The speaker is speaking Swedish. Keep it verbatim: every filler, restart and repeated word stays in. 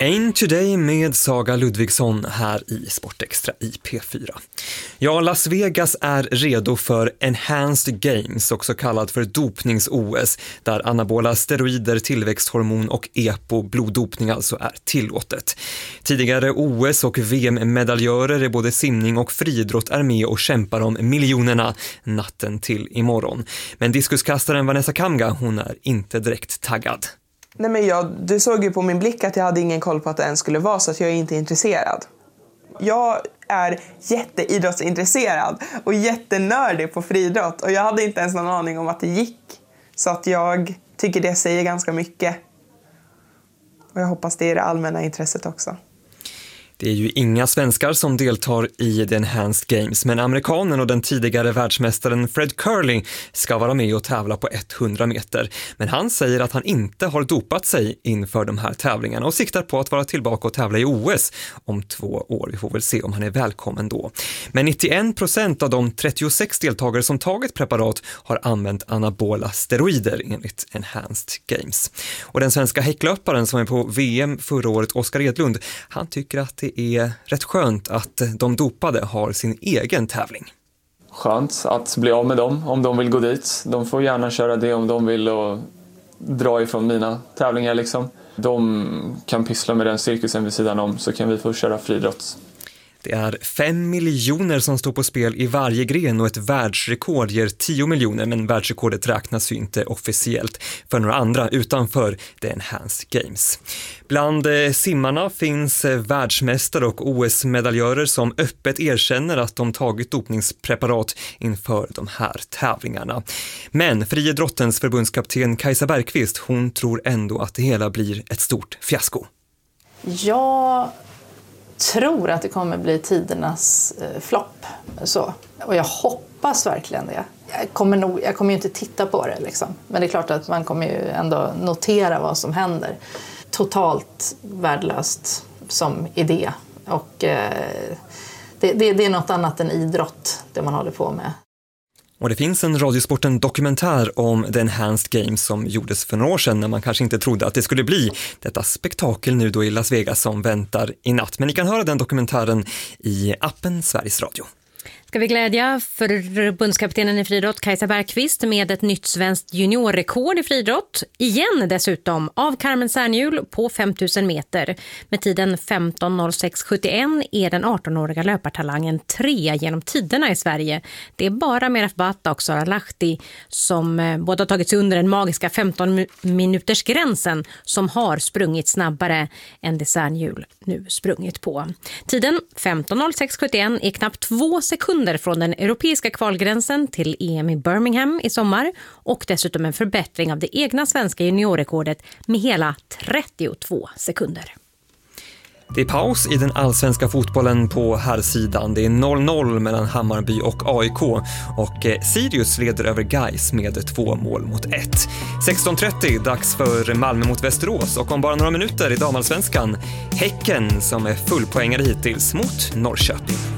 Aim Today med Saga Ludvigsson här i Sportextra i P fyra. Ja, Las Vegas är redo för Enhanced Games, också kallad för dopnings-O S, där anabola steroider, tillväxthormon och epo, bloddopning alltså, är tillåtet. Tidigare O S- och V M-medaljörer i både simning och friidrott är med och kämpar om miljonerna natten till imorgon. Men diskuskastaren Vanessa Kamga, hon är inte direkt taggad. Nej, men jag, du såg ju på min blick att jag hade ingen koll på att det ens skulle vara, så att jag är inte intresserad. Jag är jätteidrottsintresserad och jättenördig på friidrott, och jag hade inte ens någon aning om att det gick. Så att jag tycker det säger ganska mycket. Och jag hoppas det är det allmänna intresset också. Det är ju inga svenskar som deltar i The Enhanced Games, men amerikanen och den tidigare världsmästaren Fred Curling ska vara med och tävla på hundra meter. Men han säger att han inte har dopat sig inför de här tävlingarna och siktar på att vara tillbaka och tävla i O S om två år. Vi får väl se om han är välkommen då. Men nittioen procent av de trettiosex deltagare som tagit preparat har använt anabola steroider enligt Enhanced Games. Och den svenska häcklöparen som är på V M förra året, Oskar Edlund, han tycker att det är rätt skönt att de dopade har sin egen tävling. Skönt att bli av med dem om de vill gå dit. De får gärna köra det om de vill och dra ifrån mina tävlingar liksom. De kan pyssla med den cirkusen vid sidan om, så kan vi få köra friidrott. Det är fem miljoner som står på spel i varje gren och ett världsrekord ger tio miljoner, men världsrekordet räknas ju inte officiellt för några andra utanför The Enhanced Games. Bland simmarna finns världsmästare och O S-medaljörer som öppet erkänner att de tagit dopningspreparat inför de här tävlingarna. Men friidrottens förbundskapten Kajsa Bergqvist, hon tror ändå att det hela blir ett stort fiasko. Ja... tror att det kommer bli tidernas eh, flopp. Så. Och jag hoppas verkligen det. Jag kommer, nog, jag kommer ju inte titta på det liksom. Men det är klart att man kommer ju ändå notera vad som händer. Totalt värdelöst som idé. Och eh, det, det, det är något annat än idrott det man håller på med. Och det finns en Radiosporten dokumentär om The Enhanced Games som gjordes för några år sedan när man kanske inte trodde att det skulle bli detta spektakel nu då i Las Vegas som väntar i natt. Men ni kan höra den dokumentären i appen Sveriges Radio. Ska vi glädja förbundskaptenen i friidrott Kajsa Bergqvist med ett nytt svenskt juniorrekord i friidrott. Igen dessutom av Carmen Särnhjul på fem tusen meter. Med tiden femton noll sex sjuttioen är den arton-åriga löpartalangen trea genom tiderna i Sverige. Det är bara Meraf Bata och Sara Lahti som båda tagit sig under den magiska femton minuters gränsen som har sprungit snabbare än det Särnhjul nu sprungit på. Tiden femton noll sex sjuttioen är knappt två sekunder från den europeiska kvalgränsen till E M i Birmingham i sommar och dessutom en förbättring av det egna svenska juniorrekordet med hela trettiotvå sekunder. Det är paus i den allsvenska fotbollen på här sidan. Det är noll noll mellan Hammarby och A I K och Sirius leder över Gais med två mål mot ett. sexton trettio, dags för Malmö mot Västerås och om bara några minuter i damallsvenskan Häcken som är fullpoängare hittills mot Norrköping.